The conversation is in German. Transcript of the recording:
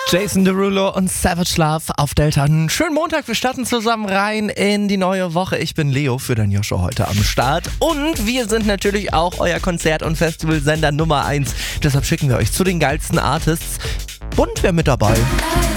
Jason Derulo und Savage Love auf Delta. Einen schönen Montag, wir starten zusammen rein in die neue Woche. Ich bin Leo für den Joscho heute am Start. Und wir sind natürlich auch euer Konzert- und Festivalsender Nummer 1. Deshalb schicken wir euch zu den geilsten Artists. Und wer mit dabei?